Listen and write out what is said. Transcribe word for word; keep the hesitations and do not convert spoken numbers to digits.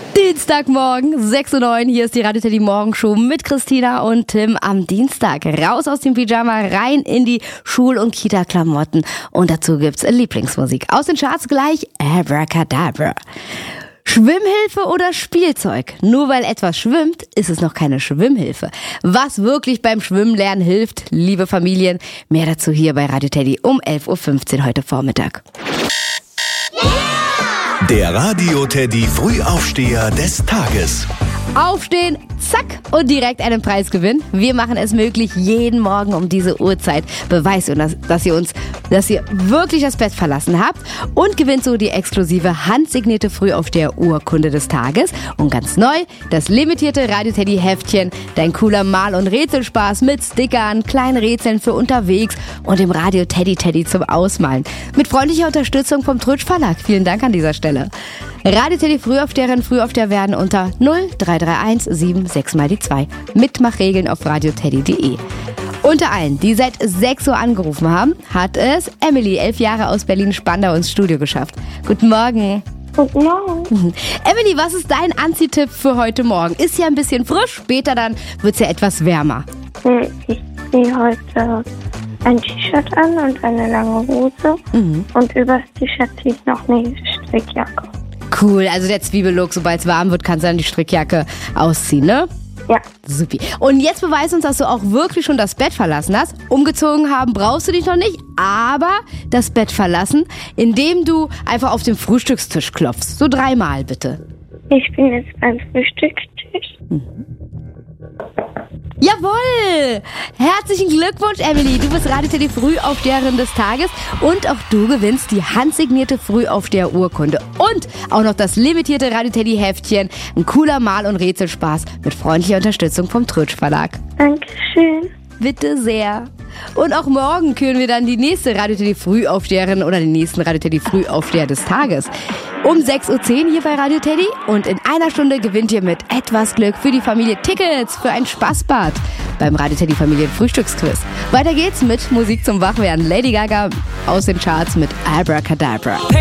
Dienstagmorgen, sechs Uhr neun, hier ist die Radio Teddy Morgenshow mit Christina und Tim am Dienstag. Raus aus dem Pyjama, rein in die Schul- und Kita-Klamotten. Und dazu gibt's Lieblingsmusik. Aus den Charts gleich Abracadabra. Schwimmhilfe oder Spielzeug? Nur weil etwas schwimmt, ist es noch keine Schwimmhilfe. Was wirklich beim Schwimmlernen hilft, liebe Familien, mehr dazu hier bei Radio Teddy um elf Uhr fünfzehn heute Vormittag. Der Radio Teddy Frühaufsteher des Tages. Aufstehen, zack, und direkt einen Preis gewinnen. Wir machen es möglich, jeden Morgen um diese Uhrzeit. Beweist, dass ihr uns, dass ihr wirklich das Bett verlassen habt und gewinnt so die exklusive handsignierte Frühaufsteher-Urkunde des Tages. Und ganz neu, das limitierte Radio Teddy Heftchen. Dein cooler Mal- und Rätselspaß mit Stickern, kleinen Rätseln für unterwegs und dem Radio Teddy Teddy zum Ausmalen. Mit freundlicher Unterstützung vom Trutsch Verlag. Vielen Dank an dieser Stelle. Radio Teddy Frühaufsteherinnen, Frühaufsteher werden unter null drei drei eins sieben sechs mal die zwei. Mitmachregeln auf radioteddy punkt de. Unter allen, die seit sechs Uhr angerufen haben, hat es Emily, elf Jahre aus Berlin-Spandau, ins Studio geschafft. Guten Morgen. Guten Morgen. Emily, was ist dein Anziehtipp für heute Morgen? Ist ja ein bisschen frisch, später dann wird es ja etwas wärmer. Ich ziehe heute ein T-Shirt an und eine lange Hose. Mhm. Und übers T-Shirt ziehe ich noch eine Strickjacke. Cool, also der Zwiebellook, sobald es warm wird, kannst du dann die Strickjacke ausziehen, ne? Ja. Supi. Und jetzt beweis uns, dass du auch wirklich schon das Bett verlassen hast. Umgezogen haben brauchst du dich noch nicht, aber das Bett verlassen, indem du einfach auf den Frühstückstisch klopfst. So dreimal bitte. Ich bin jetzt beim Frühstückstisch. Mhm. Jawohl! Herzlichen Glückwunsch, Emily. Du bist Radio Teddy Frühaufsteherin des Tages und auch du gewinnst die handsignierte Frühaufsteher-Urkunde und auch noch das limitierte Radio Teddy Heftchen. Ein cooler Mal- und Rätselspaß mit freundlicher Unterstützung vom Trutsch Verlag. Dankeschön. Bitte sehr. Und auch morgen küren wir dann die nächste Radio Teddy Frühaufsteherin oder den nächsten Radio Teddy Frühaufsteher des Tages. Um sechs Uhr zehn hier bei Radio Teddy und in einer Stunde gewinnt ihr mit etwas Glück für die Familie Tickets für ein Spaßbad beim Radio Teddy Familien Frühstücksquiz. Weiter geht's mit Musik zum Wachwerden. Lady Gaga aus den Charts mit Abracadabra.